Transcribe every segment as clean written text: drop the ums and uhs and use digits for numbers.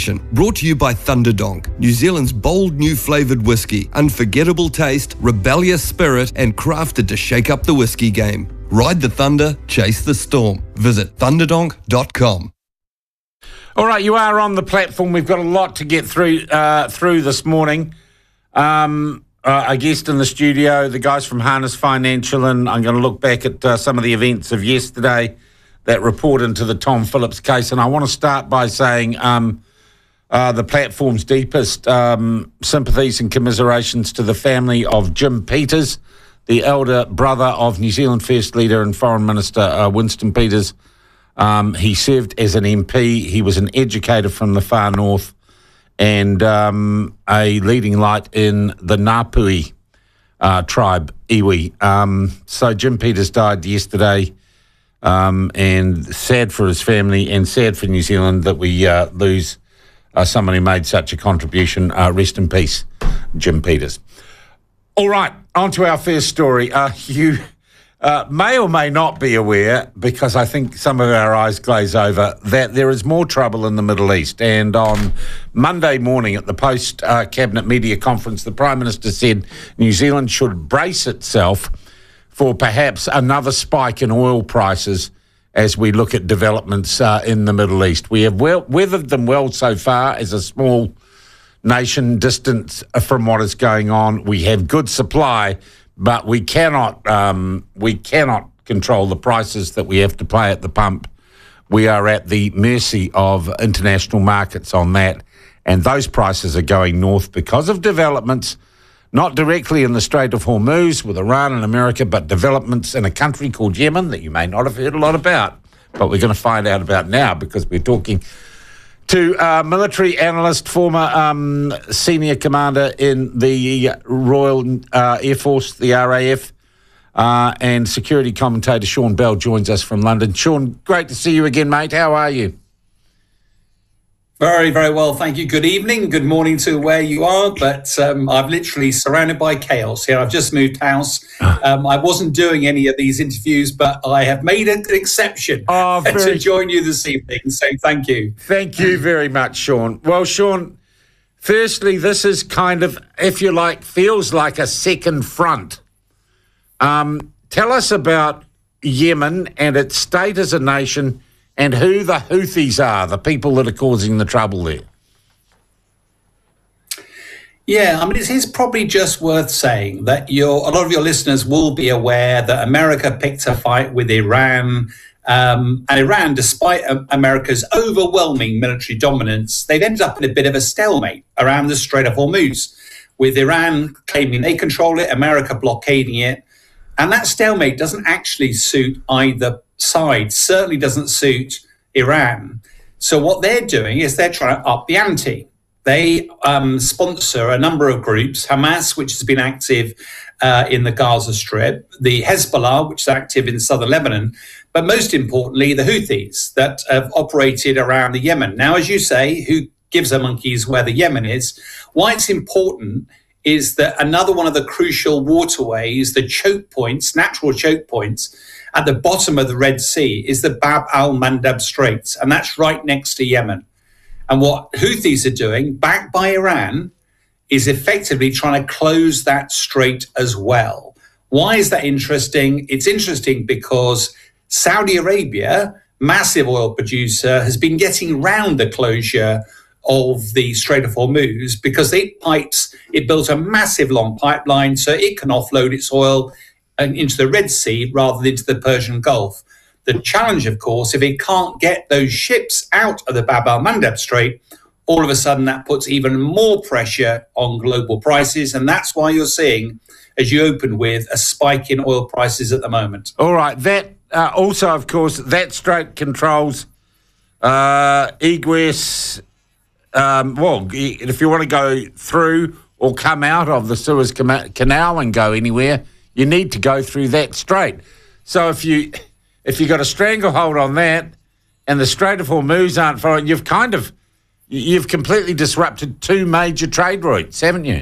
edition, brought to you by Thunderdonk, New Zealand's bold new flavoured whiskey, unforgettable taste, rebellious spirit, and crafted to shake up the whiskey game. Ride the thunder, chase the storm. Visit thunderdonk.com. All right, you are on the platform. We've got a lot to get through this morning. A guest in the studio, the guys from Harness Financial, and I'm going to look back at some of the events of yesterday that report into the Tom Phillips case. And I want to start by saying the platform's deepest sympathies and commiserations to the family of Jim Peters, the elder brother of New Zealand First Leader and Foreign Minister Winston Peters. He served as an MP. He was an educator from the far north and a leading light in the Ngāpuhi tribe, iwi. So Jim Peters died yesterday, and sad for his family and sad for New Zealand that we lose someone who made such a contribution. Rest in peace, Jim Peters. All right, on to our first story. You may or may not be aware, because I think some of our eyes glaze over, that there is more trouble in the Middle East. And on Monday morning at the post-Cabinet media conference, the Prime Minister said New Zealand should brace itself for perhaps another spike in oil prices as we look at developments in the Middle East. We have weathered them well so far as a small nation distant from what is going on. We have good supply, but we cannot control the prices that we have to pay at the pump. We are at the mercy of international markets on that, and those prices are going north because of developments, not directly in the Strait of Hormuz with Iran and America, but developments in a country called Yemen that you may not have heard a lot about, but we're going to find out about now because we're talking to military analyst, former senior commander in the Royal Air Force, the RAF, and security commentator Sean Bell joins us from London. Sean, great to see you again, mate. How are you? Very, very well, thank you. Good evening, good morning to where you are, but I'm literally surrounded by chaos here. I've just moved house. I wasn't doing any of these interviews, but I have made an exception to join you this evening, so thank you. Thank you very much, Sean. Well, Sean, firstly, this is kind of, if you like, feels like a second front. Tell us about Yemen and its state as a nation, and who the Houthis are, the people that are causing the trouble there. Yeah, I mean, it is probably just worth saying that a lot of your listeners will be aware that America picked a fight with Iran. And Iran, despite America's overwhelming military dominance, they've ended up in a bit of a stalemate around the Strait of Hormuz, with Iran claiming they control it, America blockading it. And that stalemate doesn't actually suit either side, certainly doesn't suit Iran. So what they're doing is they're trying to up the ante. They sponsor a number of groups, Hamas, which has been active in the Gaza Strip, the Hezbollah, which is active in southern Lebanon, but most importantly, the Houthis that have operated around the Yemen. Now, as you say, who gives a monkeys where the Yemen is? Why it's important is that another one of the crucial waterways, the choke points, natural choke points, at the bottom of the Red Sea is the Bab al-Mandab Straits, and that's right next to Yemen. And what Houthis are doing, backed by Iran, is effectively trying to close that strait as well. Why is that interesting? It's interesting because Saudi Arabia, massive oil producer, has been getting round the closure of the Strait of Hormuz because it built a massive long pipeline so it can offload its oil into the Red Sea rather than into the Persian Gulf. The challenge, of course, if it can't get those ships out of the Bab al-Mandab Strait, all of a sudden that puts even more pressure on global prices. And that's why you're seeing, as you opened with, a spike in oil prices at the moment. All right. That also, of course, that strait controls egress. If you want to go through or come out of the Suez Canal and go anywhere, you need to go through that strait. So if you got a stranglehold on that and the Strait of Hormuz aren't following, you've completely disrupted two major trade routes, haven't you?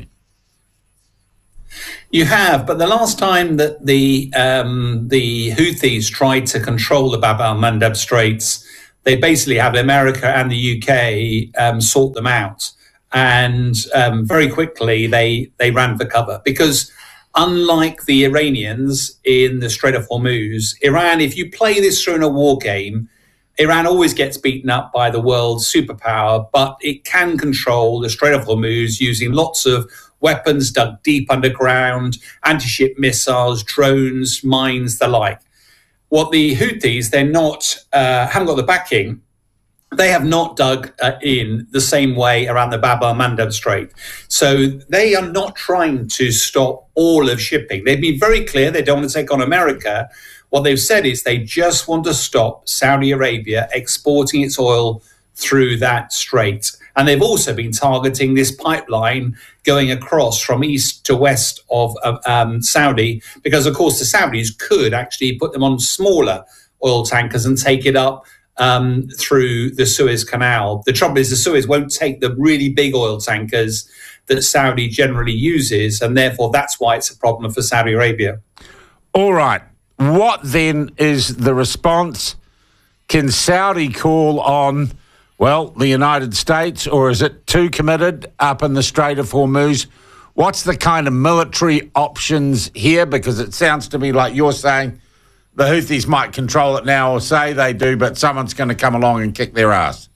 You have, but the last time that the Houthis tried to control the Bab al-Mandab Straits, they basically had America and the UK sort them out. And very quickly, they ran for cover because unlike the Iranians in the Strait of Hormuz, Iran, if you play this through in a war game, Iran always gets beaten up by the world's superpower, but it can control the Strait of Hormuz using lots of weapons dug deep underground, anti-ship missiles, drones, mines, the like. What the Houthis, they're not, haven't got the backing. They have not dug in the same way around the Bab el-Mandeb Strait. So they are not trying to stop all of shipping. They've been very clear they don't want to take on America. What they've said is they just want to stop Saudi Arabia exporting its oil through that strait. And they've also been targeting this pipeline going across from east to west of Saudi, because, of course, the Saudis could actually put them on smaller oil tankers and take it up through the Suez Canal. The trouble is the Suez won't take the really big oil tankers that Saudi generally uses, and therefore that's why it's a problem for Saudi Arabia. All right. What then is the response? Can Saudi call on, well, the United States, or is it too committed up in the Strait of Hormuz? What's the kind of military options here? Because it sounds to me like you're saying the Houthis might control it now, or say they do, but someone's going to come along and kick their ass.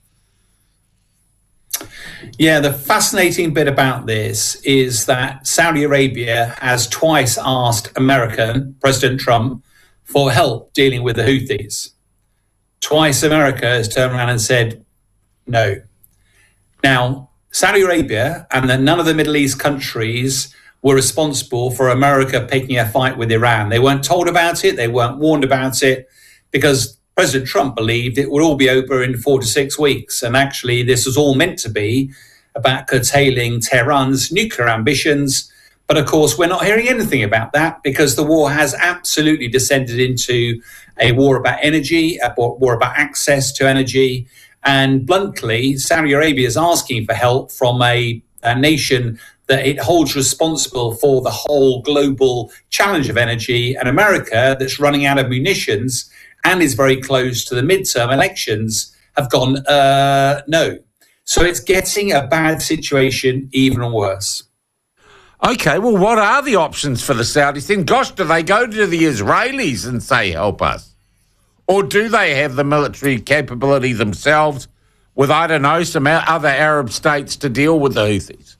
Yeah, the fascinating bit about this is that Saudi Arabia has twice asked President Trump, for help dealing with the Houthis. Twice America has turned around and said no. Now, Saudi Arabia and none of the Middle East countries were responsible for America picking a fight with Iran. They weren't told about it. They weren't warned about it because President Trump believed it would all be over in 4 to 6 weeks. And actually, this was all meant to be about curtailing Tehran's nuclear ambitions. But of course, we're not hearing anything about that because the war has absolutely descended into a war about energy, a war about access to energy. And bluntly, Saudi Arabia is asking for help from a nation that it holds responsible for the whole global challenge of energy, and America, that's running out of munitions and is very close to the midterm elections, have gone, no. So it's getting a bad situation even worse. Okay, well, what are the options for the Saudis then? Gosh, do they go to the Israelis and say, help us? Or do they have the military capability themselves with, I don't know, some other Arab states to deal with the Houthis?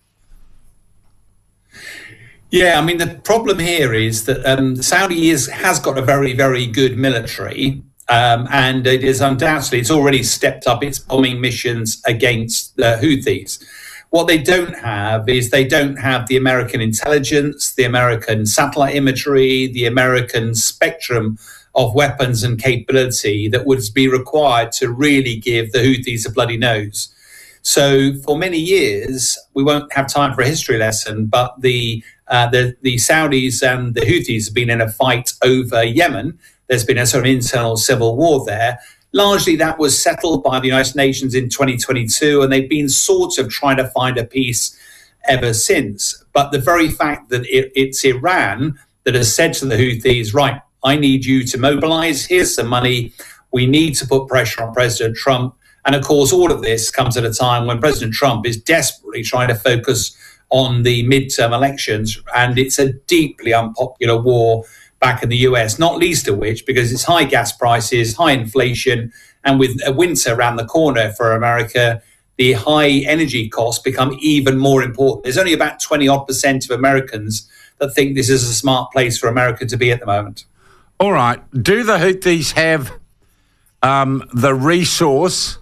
Yeah, I mean, the problem here is that Saudi has got a very, very good military, and it is undoubtedly, it's already stepped up its bombing missions against the Houthis. What they don't have is they don't have the American intelligence, the American satellite imagery, the American spectrum of weapons and capability that would be required to really give the Houthis a bloody nose. So for many years, we won't have time for a history lesson, but the Saudis and the Houthis have been in a fight over Yemen. There's been a sort of internal civil war there. Largely that was settled by the United Nations in 2022, and they've been sort of trying to find a peace ever since. But the very fact that it's Iran that has said to the Houthis, right, I need you to mobilize, here's some money, we need to put pressure on President Trump. And of course, all of this comes at a time when President Trump is desperately trying to focus on the midterm elections, and it's a deeply unpopular war back in the US, not least of which because it's high gas prices, high inflation, and with a winter around the corner for America, the high energy costs become even more important. There's only about 20% of Americans that think this is a smart place for America to be at the moment. All right. Do the Houthis have the resource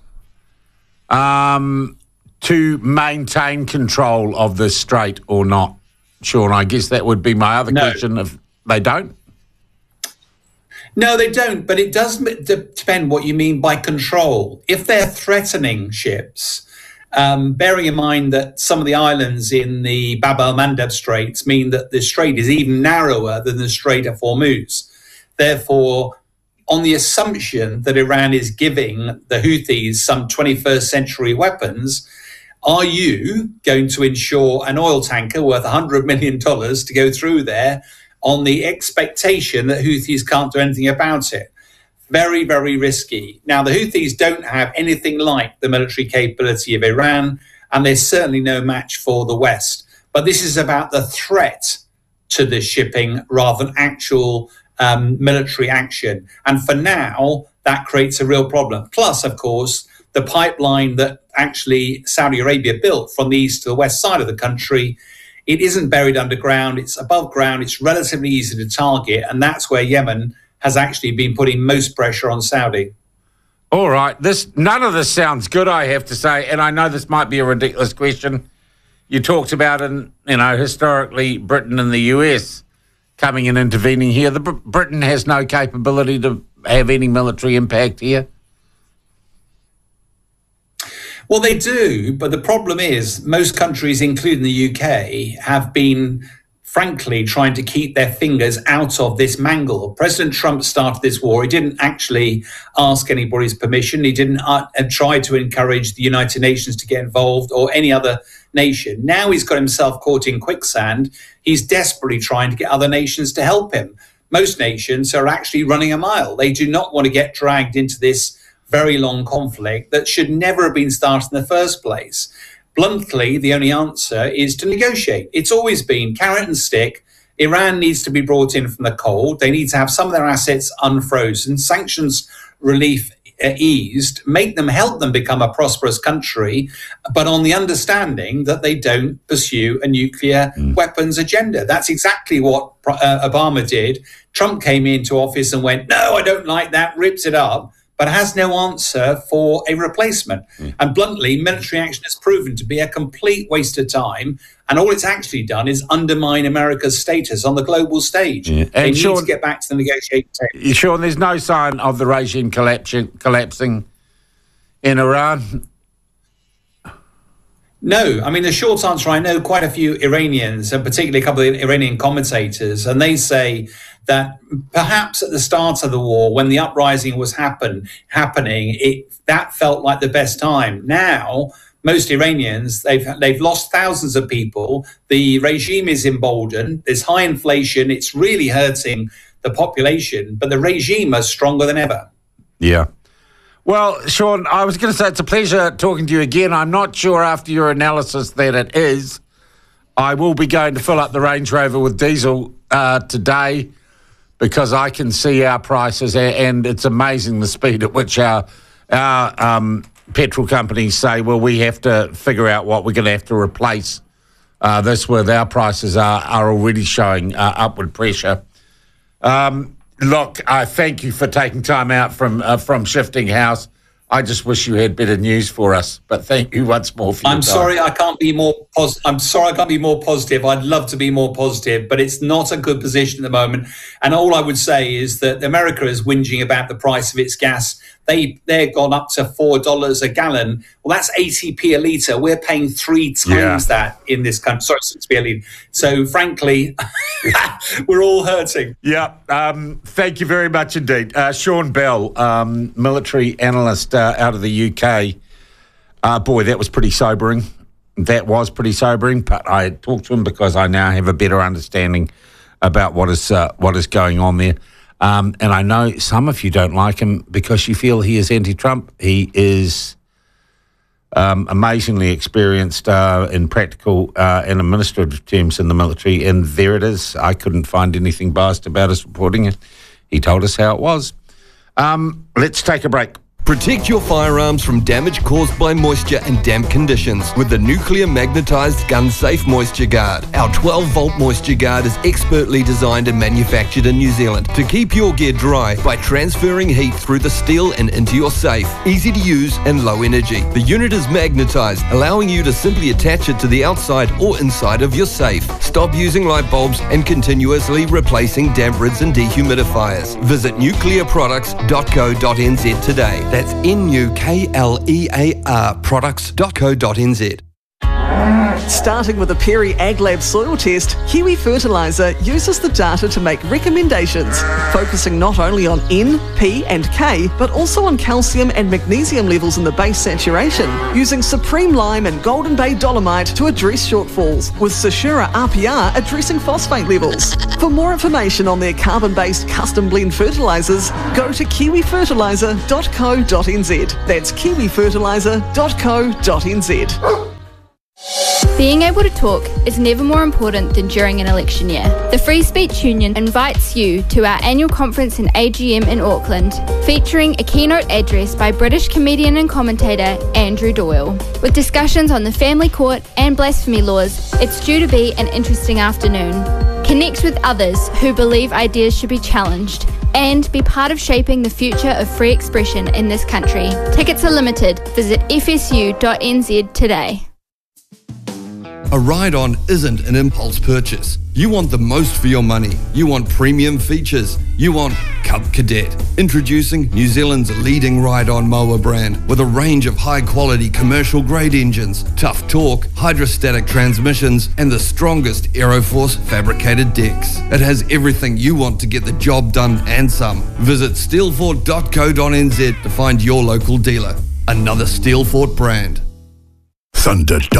to maintain control of the strait or not? Sean, I guess that would be my other question. If they don't? No, they don't, but it does depend what you mean by control. If they're threatening ships, bearing in mind that some of the islands in the Bab el-Mandeb Straits mean that the strait is even narrower than the Strait of Hormuz. Therefore, on the assumption that Iran is giving the Houthis some 21st century weapons, are you going to insure an oil tanker worth $100 million to go through there on the expectation that Houthis can't do anything about it? Very, very risky. Now, the Houthis don't have anything like the military capability of Iran, and they're certainly no match for the West. But this is about the threat to the shipping rather than actual military action. And for now, that creates a real problem. Plus, of course, the pipeline that actually Saudi Arabia built from the east to the west side of the country, it isn't buried underground, it's above ground, it's relatively easy to target, and that's where Yemen has actually been putting most pressure on Saudi. All right, none of this sounds good, I have to say, and I know this might be a ridiculous question. You talked about, historically, Britain and the US coming and intervening here. Britain has no capability to have any military impact here. Well, they do, but the problem is most countries, including the UK, have been, frankly, trying to keep their fingers out of this mangle. President Trump started this war. He didn't actually ask anybody's permission. He didn't try to encourage the United Nations to get involved or any other nation. Now he's got himself caught in quicksand. He's desperately trying to get other nations to help him. Most nations are actually running a mile. They do not want to get dragged into this very long conflict that should never have been started in the first place. Bluntly, the only answer is to negotiate. It's always been carrot and stick. Iran needs to be brought in from the cold. They need to have some of their assets unfrozen, sanctions relief eased, help them become a prosperous country, but on the understanding that they don't pursue a nuclear weapons agenda. That's exactly what Obama did. Trump came into office and went, no, I don't like that, rips it up, but has no answer for a replacement. And bluntly, military action has proven to be a complete waste of time. And all it's actually done is undermine America's status on the global stage. Yeah. They need to get back to the negotiating table. Sean, there's no sign of the regime collapsing in Iran? No. I mean, the short answer, I know quite a few Iranians, and particularly a couple of Iranian commentators, and they say that perhaps at the start of the war, when the uprising was happening, that felt like the best time. Now, most Iranians, they've lost thousands of people. The regime is emboldened. There's high inflation. It's really hurting the population, but the regime is stronger than ever. Yeah. Well, Sean, I was going to say it's a pleasure talking to you again. I'm not sure after your analysis that it is. I will be going to fill up the Range Rover with diesel today because I can see our prices, and it's amazing the speed at which our petrol companies say, well, we have to figure out what we're going to have to replace this with. Our prices are already showing upward pressure. Look, I thank you for taking time out from Shifting House. I just wish you had better news for us. But thank you once more for your time. I'm sorry I can't be more positive. I'd love to be more positive, but it's not a good position at the moment. And all I would say is that America is whinging about the price of its gas. They've gone up to $4 a gallon. Well, that's 80p a litre. We're paying 3 times that in this country. Sorry, 6p a litre. So, frankly, we're all hurting. Yeah. Thank you very much indeed. Sean Bell, military analyst out of the UK. Boy, that was pretty sobering. That was pretty sobering, but I talked to him because I now have a better understanding about what is going on there. And I know some of you don't like him because you feel he is anti-Trump. He is amazingly experienced in practical and administrative terms in the military, and there it is. I couldn't find anything biased about us reporting it. He told us how it was. Let's take a break. Protect your firearms from damage caused by moisture and damp conditions with the Nuclear Magnetized Gun Safe Moisture Guard. Our 12-volt moisture guard is expertly designed and manufactured in New Zealand to keep your gear dry by transferring heat through the steel and into your safe. Easy to use and low energy. The unit is magnetized, allowing you to simply attach it to the outside or inside of your safe. Stop using light bulbs and continuously replacing damp rids and dehumidifiers. Visit nuclearproducts.co.nz today. That's NUKLEAR products.co.nz. Starting with a Perry AgLab soil test, Kiwi Fertiliser uses the data to make recommendations, focusing not only on N, P and K, but also on calcium and magnesium levels in the base saturation, using Supreme Lime and Golden Bay Dolomite to address shortfalls, with Sashura RPR addressing phosphate levels. For more information on their carbon-based custom blend fertilisers, go to kiwifertiliser.co.nz. That's kiwifertiliser.co.nz. Being able to talk is never more important than during an election year. The Free Speech Union invites you to our annual conference and AGM in Auckland, featuring a keynote address by British comedian and commentator Andrew Doyle. With discussions on the family court and blasphemy laws, it's due to be an interesting afternoon. Connect with others who believe ideas should be challenged and be part of shaping the future of free expression in this country. Tickets are limited. Visit fsu.nz today. A ride-on isn't an impulse purchase. You want the most for your money. You want premium features. You want Cub Cadet. Introducing New Zealand's leading ride-on mower brand with a range of high-quality commercial-grade engines, tough torque, hydrostatic transmissions, and the strongest Aeroforce fabricated decks. It has everything you want to get the job done and some. Visit steelfort.co.nz to find your local dealer. Another Steelfort brand. Thunderdome.